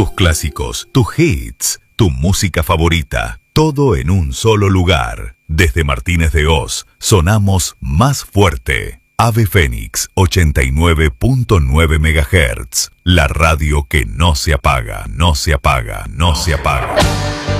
Tus clásicos, tus hits, tu música favorita, todo en un solo lugar. Desde Martínez de Oz, sonamos más fuerte. Ave Fénix 89.9 MHz. La radio que no se apaga, no se apaga, no se apaga.